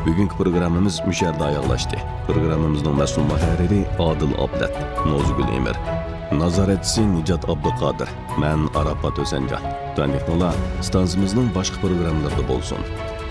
Bugungi programmamiz musharda oyoqlashdi. Programmamizning mas'ul muharriri Odil Oblat, Nozgul Emir, nazoratchisi Nijat Abduqodir, men Arafat O'sanjon. Tanihnolar, stansimizning boshqa programmalarida bo'lsin.